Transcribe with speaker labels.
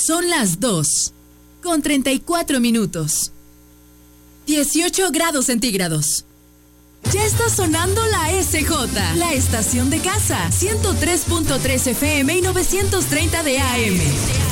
Speaker 1: Son las 2:34. 18 grados centígrados. Ya está sonando la SJ, la estación de casa, 103.3 FM y 930 de AM.